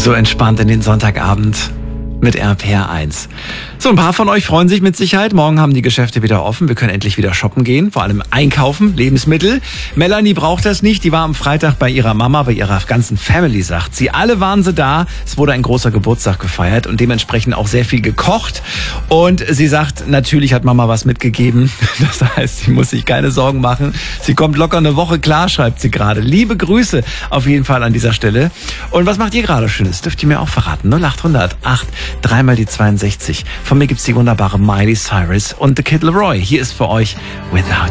So entspannt in den Sonntagabend mit RPR 1. So, ein paar von euch freuen sich mit Sicherheit. Morgen haben die Geschäfte wieder offen. Wir können endlich wieder shoppen gehen, vor allem einkaufen, Lebensmittel. Melanie braucht das nicht. Die war am Freitag bei ihrer Mama, bei ihrer ganzen Family, sagt sie. Alle waren sie da. Es wurde ein großer Geburtstag gefeiert und dementsprechend auch sehr viel gekocht. Und sie sagt, natürlich hat Mama was mitgegeben. Das heißt, sie muss sich keine Sorgen machen. Sie kommt locker eine Woche klar, schreibt sie gerade. Liebe Grüße auf jeden Fall an dieser Stelle. Und was macht ihr gerade Schönes? Dürft ihr mir auch verraten. 0800 8 3 mal die 62. Von mir gibt's die wunderbare Miley Cyrus und The Kid Laroi. Hier ist für euch Without